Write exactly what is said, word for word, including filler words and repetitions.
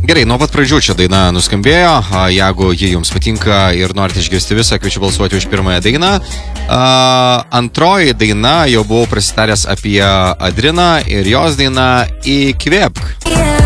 Gerai, nuo pat pradžių čia daina nuskambėjo. A, Jeigu ji jums patinka ir norite išgirsti visą, kviečiu balsuoti už pirmąją dainą. A, Antroji daina jau buvau prasitaręs apie Adriną ir jos daina Įkvėpk.